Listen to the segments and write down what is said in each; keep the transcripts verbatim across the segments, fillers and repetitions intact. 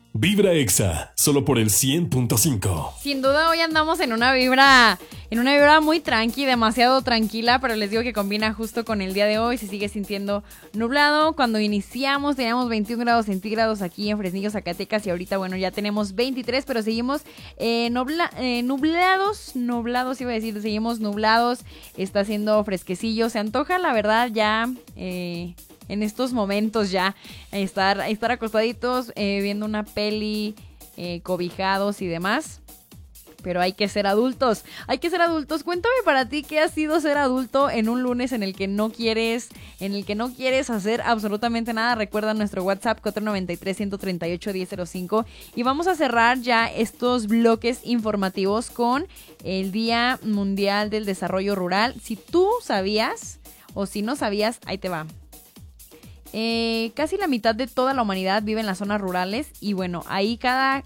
Vibra Exa, solo por el cien punto cinco. Sin duda hoy andamos en una vibra, en una vibra muy tranqui, demasiado tranquila, pero les digo que combina justo con el día de hoy. Se sigue sintiendo nublado. Cuando iniciamos teníamos veintiún grados centígrados aquí en Fresnillo, Zacatecas, y ahorita, bueno, ya tenemos veintitrés, pero seguimos eh, nubla, eh, nublados, nublados iba a decir, seguimos nublados. Está haciendo fresquecillo, se antoja, la verdad, ya... Eh, en estos momentos ya estar, estar acostaditos eh, viendo una peli, eh, cobijados y demás. Pero hay que ser adultos, hay que ser adultos. Cuéntame para ti qué ha sido ser adulto en un lunes en el que no quieres, en el que no quieres hacer absolutamente nada. Recuerda nuestro WhatsApp cuatro nueve tres, uno tres ocho, uno cero cero cinco. Y vamos a cerrar ya estos bloques informativos con el Día Mundial del Desarrollo Rural. Si tú sabías o si no sabías, ahí te va. Eh, casi la mitad de toda la humanidad vive en las zonas rurales y bueno, ahí cada...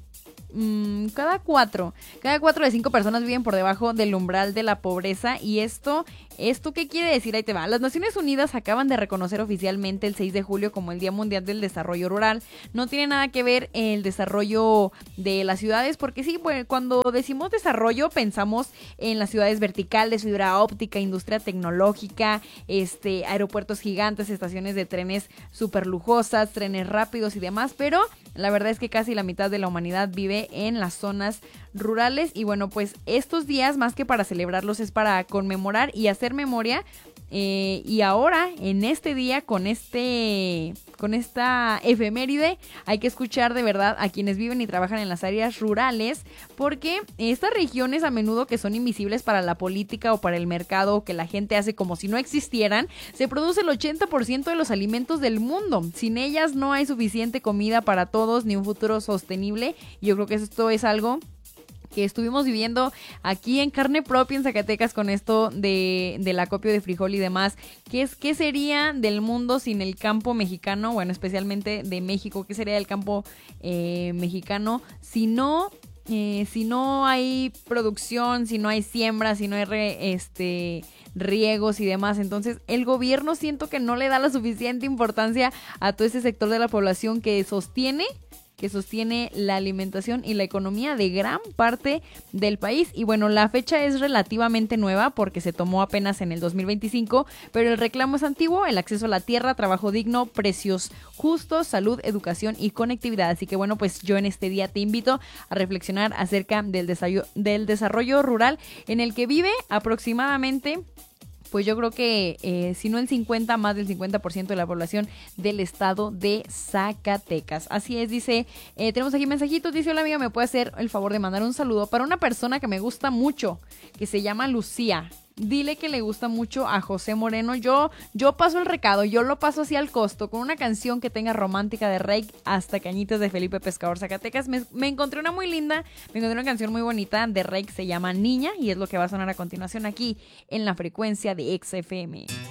Mm, cada cuatro, cada cuatro de cinco personas viven por debajo del umbral de la pobreza. Y esto, ¿esto qué quiere decir? Ahí te va. Las Naciones Unidas acaban de reconocer oficialmente el seis de julio como el Día Mundial del Desarrollo Rural. No tiene nada que ver el desarrollo de las ciudades, porque sí, pues, cuando decimos desarrollo pensamos en las ciudades verticales, fibra óptica, industria tecnológica, este, aeropuertos gigantes, estaciones de trenes súper lujosas, trenes rápidos y demás, pero la verdad es que casi la mitad de la humanidad vive en las zonas rurales. Y bueno, pues estos días, más que para celebrarlos, es para conmemorar y hacer memoria. Eh, y ahora, en este día, con este, con esta efeméride, hay que escuchar de verdad a quienes viven y trabajan en las áreas rurales, porque estas regiones a menudo que son invisibles para la política o para el mercado, que la gente hace como si no existieran, se produce el ochenta por ciento de los alimentos del mundo. Sin ellas no hay suficiente comida para todos ni un futuro sostenible. Y yo creo que esto es algo que estuvimos viviendo aquí en carne propia en Zacatecas con esto de del acopio de frijol y demás. ¿Qué, es, ¿Qué sería del mundo sin el campo mexicano? Bueno, especialmente de México. ¿Qué sería del campo eh, mexicano si no, eh, si no hay producción, si no hay siembra, si no hay re, este... riegos y demás? Entonces el gobierno siento que no le da la suficiente importancia a todo ese sector de la población que sostiene que sostiene la alimentación y la economía de gran parte del país. Y bueno, la fecha es relativamente nueva porque se tomó apenas en el dos mil veinticinco, pero el reclamo es antiguo: el acceso a la tierra, trabajo digno, precios justos, salud, educación y conectividad. Así que bueno, pues yo en este día te invito a reflexionar acerca del desarrollo, del desarrollo rural en el que vive aproximadamente, pues yo creo que eh, si no el cincuenta, más del cincuenta por ciento de la población del estado de Zacatecas. Así es, dice, eh, tenemos aquí mensajitos, dice: hola amiga, ¿me puede hacer el favor de mandar un saludo para una persona que me gusta mucho, que se llama Lucía? Dile que le gusta mucho a José Moreno. Yo, yo paso el recado, yo lo paso así al costo, con una canción que tenga romántica de Rey hasta Cañitas de Felipe Pescador Zacatecas. Me, me encontré una muy linda, me encontré una canción muy bonita de Rey que se llama Niña, y es lo que va a sonar a continuación aquí en la frecuencia de Exa F M.